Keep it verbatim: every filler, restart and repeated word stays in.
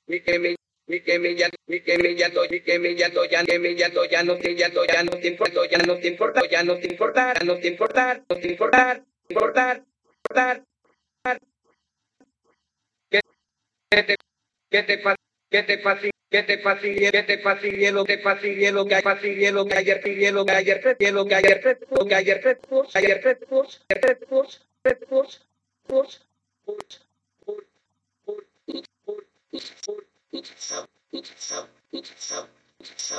ni que me, ni que me ya, ni que me ya, ni que me ya, ya, que me ya, ya no te ya, ya no te importa, ya no te importa, ya no te importa, ya no te importa, no te importa, importar, importar, que te, que te fa, que te fácil, que te fácil, que te fácil, lo que fácil, lo que fácil, lo que ayer, lo que ayer, lo que ayer, lo que ayer, ayer, push, push, push, push, push, push, push, push, push, push, push, push, push, push, push, push,